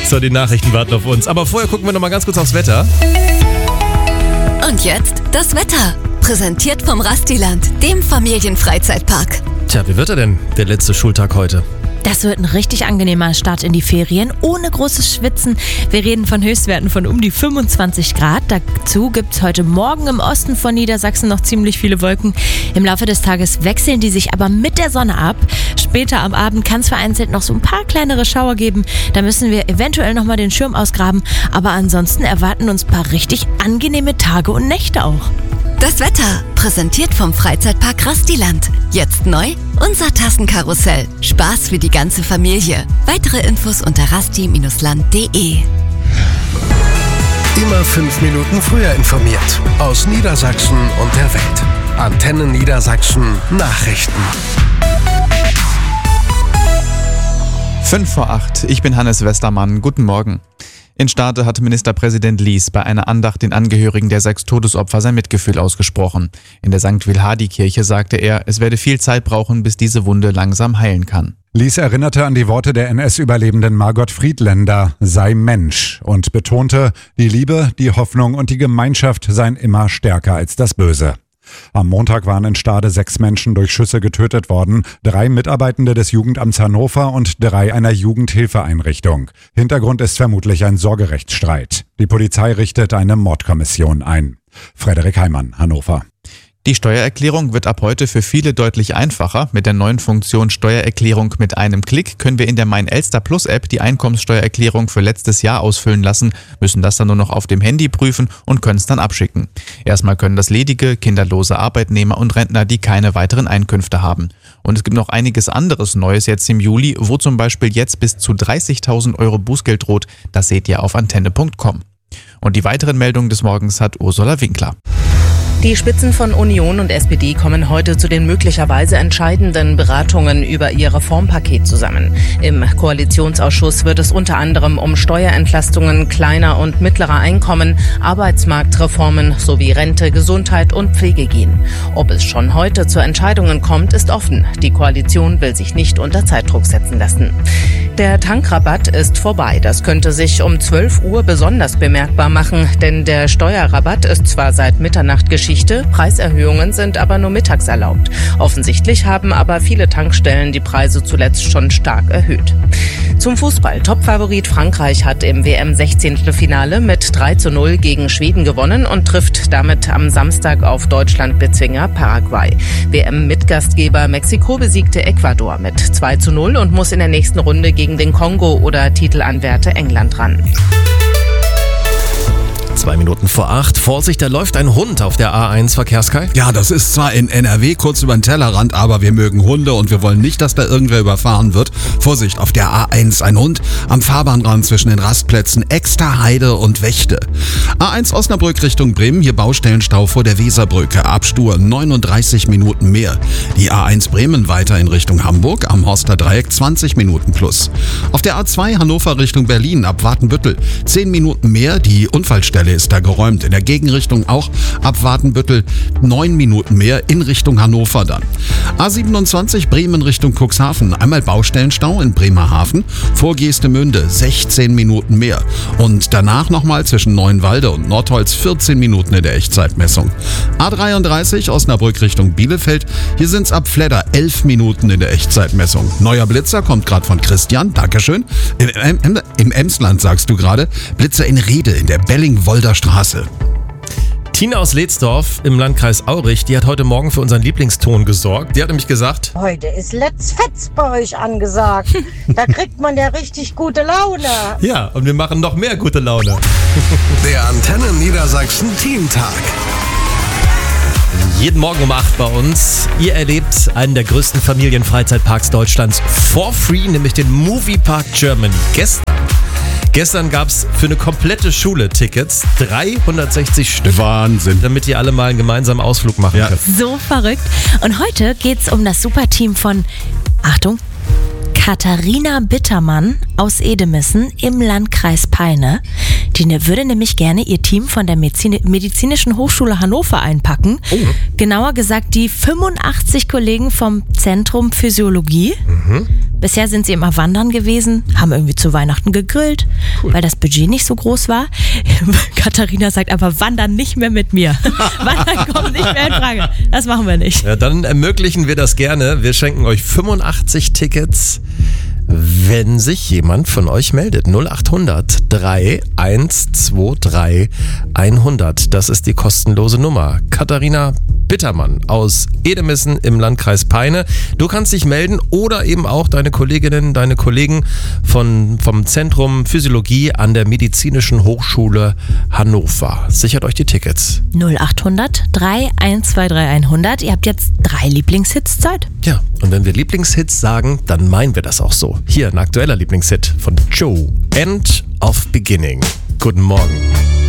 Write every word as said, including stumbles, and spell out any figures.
So, die Nachrichten warten auf uns. Aber vorher gucken wir noch mal ganz kurz aufs Wetter. Und jetzt das Wetter. Präsentiert vom Rastiland, dem Familienfreizeitpark. Tja, wie wird er denn, der letzte Schultag heute? Das wird ein richtig angenehmer Start in die Ferien, ohne großes Schwitzen. Wir reden von Höchstwerten von um die fünfundzwanzig Grad. Dazu gibt es heute Morgen im Osten von Niedersachsen noch ziemlich viele Wolken. Im Laufe des Tages wechseln die sich aber mit der Sonne ab. Später am Abend kann es vereinzelt noch so ein paar kleinere Schauer geben. Da müssen wir eventuell nochmal den Schirm ausgraben. Aber ansonsten erwarten uns ein paar richtig angenehme Tage und Nächte auch. Das Wetter, präsentiert vom Freizeitpark Rastiland. Jetzt neu, unser Tassenkarussell. Spaß für die ganze Familie. Weitere Infos unter rasti Bindestrich land punkt de. Immer fünf Minuten früher informiert. Aus Niedersachsen und der Welt. Antenne Niedersachsen Nachrichten. Fünf vor acht. Ich bin Hannes Westermann. Guten Morgen. In Stade hat Ministerpräsident Lies bei einer Andacht den Angehörigen der sechs Todesopfer sein Mitgefühl ausgesprochen. In der Sankt Wilhardi-Kirche sagte er, es werde viel Zeit brauchen, bis diese Wunde langsam heilen kann. Lies erinnerte an die Worte der N S-Überlebenden Margot Friedländer, sei Mensch, und betonte, die Liebe, die Hoffnung und die Gemeinschaft seien immer stärker als das Böse. Am Montag waren in Stade sechs Menschen durch Schüsse getötet worden, drei Mitarbeitende des Jugendamts Hannover und drei einer Jugendhilfeeinrichtung. Hintergrund ist vermutlich ein Sorgerechtsstreit. Die Polizei richtet eine Mordkommission ein. Frederik Heimann, Hannover. Die Steuererklärung wird ab heute für viele deutlich einfacher. Mit der neuen Funktion Steuererklärung mit einem Klick können wir in der Mein Elster Plus App die Einkommenssteuererklärung für letztes Jahr ausfüllen lassen, müssen das dann nur noch auf dem Handy prüfen und können es dann abschicken. Erstmal können das ledige, kinderlose Arbeitnehmer und Rentner, die keine weiteren Einkünfte haben. Und es gibt noch einiges anderes Neues jetzt im Juli, wo zum Beispiel jetzt bis zu dreißigtausend Euro Bußgeld droht. Das seht ihr auf antenne punkt com. Und die weiteren Meldungen des Morgens hat Ursula Winkler. Die Spitzen von Union und S P D kommen heute zu den möglicherweise entscheidenden Beratungen über ihr Reformpaket zusammen. Im Koalitionsausschuss wird es unter anderem um Steuerentlastungen kleiner und mittlerer Einkommen, Arbeitsmarktreformen sowie Rente, Gesundheit und Pflege gehen. Ob es schon heute zu Entscheidungen kommt, ist offen. Die Koalition will sich nicht unter Zeitdruck setzen lassen. Der Tankrabatt ist vorbei. Das könnte sich um zwölf Uhr besonders bemerkbar machen, denn der Steuerrabatt ist zwar seit Mitternacht Geschichte, Preiserhöhungen sind aber nur mittags erlaubt. Offensichtlich haben aber viele Tankstellen die Preise zuletzt schon stark erhöht. Zum Fußball. Topfavorit Frankreich hat im W M-Sechzehntelfinale mit drei zu null gegen Schweden gewonnen und trifft damit am Samstag auf Deutschland-Bezwinger Paraguay. W M-Mitgastgeber Mexiko besiegte Ecuador mit zwei zu null und muss in der nächsten Runde gegen den Kongo oder Titelanwärter England ran. Zwei Minuten vor acht. Vorsicht, da läuft ein Hund auf der A eins, Verkehrskai. Ja, das ist zwar in N R W kurz über den Tellerrand, aber wir mögen Hunde und wir wollen nicht, dass da irgendwer überfahren wird. Vorsicht, auf der A eins ein Hund am Fahrbahnrand zwischen den Rastplätzen Exterheide und Wechte. A eins Osnabrück Richtung Bremen, hier Baustellenstau vor der Weserbrücke. Abstur neununddreißig Minuten mehr. Die A eins Bremen weiter in Richtung Hamburg, am Horster Dreieck zwanzig Minuten plus. Auf der A zwei Hannover Richtung Berlin, ab Watenbüttel zehn Minuten mehr. Die Unfallstelle ist da geräumt. In der Gegenrichtung auch ab Watenbüttel neun Minuten mehr in Richtung Hannover dann. A siebenundzwanzig Bremen Richtung Cuxhaven. Einmal Baustellenstau in Bremerhaven. Vor Geestemünde sechzehn Minuten mehr. Und danach nochmal zwischen Neuenwalde und Nordholz vierzehn Minuten in der Echtzeitmessung. A dreiunddreißig Osnabrück Richtung Bielefeld. Hier sind es ab Fledder elf Minuten in der Echtzeitmessung. Neuer Blitzer kommt gerade von Christian. Dankeschön. Im, im, im Emsland sagst du gerade. Blitzer in Rede in der Bellingwolder Straße. Tina aus Ledsdorf im Landkreis Aurich, die hat heute Morgen für unseren Lieblingston gesorgt. Die hat nämlich gesagt: Heute ist Let's Fetz bei euch angesagt. Da kriegt man ja richtig gute Laune. Ja, und wir machen noch mehr gute Laune. Der Antenne Niedersachsen Teamtag. Jeden Morgen um acht bei uns. Ihr erlebt einen der größten Familienfreizeitparks Deutschlands for free, nämlich den Moviepark Germany. Gestern Gestern gab es für eine komplette Schule Tickets, dreihundertsechzig Stück. Wahnsinn. Damit ihr alle mal einen gemeinsamen Ausflug machen ja. könnt. So verrückt. Und heute geht's um das Superteam von, Achtung, Katharina Bittermann aus Edemissen im Landkreis Peine. Die ne- würde nämlich gerne ihr Team von der Medizin- Medizinischen Hochschule Hannover einpacken. Oh. Genauer gesagt die fünfundachtzig Kollegen vom Zentrum Physiologie. Mhm. Bisher sind sie immer wandern gewesen, haben irgendwie zu Weihnachten gegrillt, Cool. weil das Budget nicht so groß war. Katharina sagt aber, wandern nicht mehr mit mir. Wandern kommt nicht mehr in Frage. Das machen wir nicht. Ja, dann ermöglichen wir das gerne. Wir schenken euch fünfundachtzig Tickets, wenn sich jemand von euch meldet. null acht hundert drei eins zwei drei hundert. Das ist die kostenlose Nummer. Katharina Bittermann aus Edemissen im Landkreis Peine. Du kannst dich melden oder eben auch deine Kolleginnen, deine Kollegen von, vom Zentrum Physiologie an der Medizinischen Hochschule Hannover. Sichert euch die Tickets. null acht hundert drei eins zwei drei hundert. Ihr habt jetzt drei Lieblingshits Zeit. Ja, und wenn wir Lieblingshits sagen, dann meinen wir das auch so. Hier ein aktueller Lieblingshit von Joe, End of Beginning. Guten Morgen.